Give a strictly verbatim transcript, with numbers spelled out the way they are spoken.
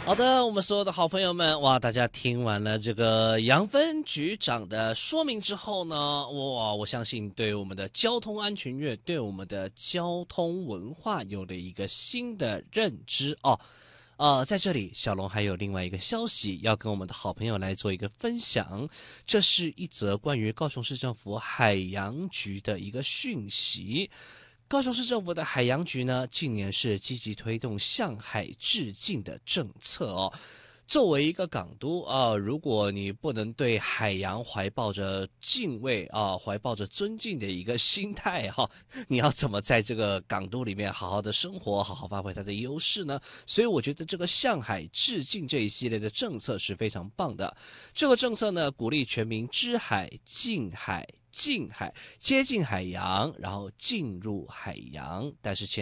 好的，我们所有的好朋友们，哇，大家听完了这个杨分局长的说明之后呢，哇，我相信对我们的交通安全月，对我们的交通文化有了一个新的认知哦。呃，在这里，小龙还有另外一个消息要跟我们的好朋友来做一个分享，这是一则关于高雄市政府海洋局的一个讯息。高雄市政府的海洋局呢，近年是积极推动向海致敬的政策哦。作为一个港都啊、呃，如果你不能对海洋怀抱着敬畏啊、呃，怀抱着尊敬的一个心态哈、啊，你要怎么在这个港都里面好好的生活，好好发挥它的优势呢？所以我觉得这个向海致敬这一系列的政策是非常棒的。这个政策呢，鼓励全民知海、敬海。近海接近海洋，然后进入海洋，但是前